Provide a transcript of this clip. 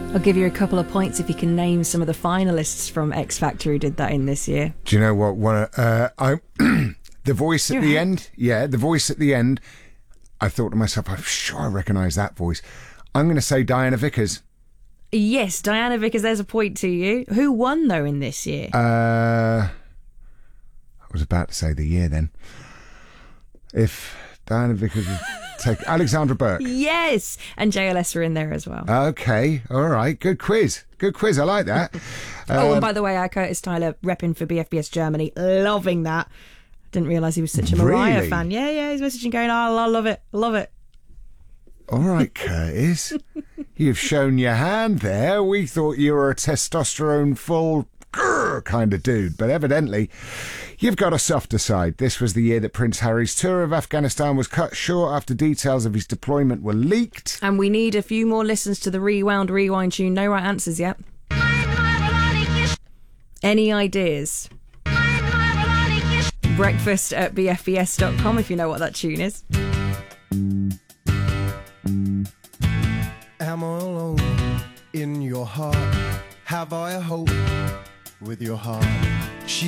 I'll give you a couple of points if you can name some of the finalists from X Factor who did that in this year. Do you know what? The voice at the end. Yeah, the voice at the end. I thought to myself, I'm sure I recognise that voice. I'm going to say Diana Vickers. Yes, Diana Vickers, there's a point to you. Who won, though, in this year? I was about to say the year then. If Diana Vickers would take Alexandra Burke. Yes, and JLS were in there as well. Okay, all right, good quiz. Good quiz, I like that. And by the way, Curtis Tyler repping for BFBS Germany, loving that. Didn't realise he was such a Mariah Really? fan. Yeah, he's messaging going, I love it, love it. All right, Curtis, you've shown your hand there. We thought you were a testosterone full kind of dude, but evidently you've got a softer side. This was the year that Prince Harry's tour of Afghanistan was cut short after details of his deployment were leaked. And we need a few more listens to the Rewind tune. No right answers yet. Any ideas? breakfast@bfbs.com if you know what that tune is. Am I alone in your heart? Have I a hope with your heart? She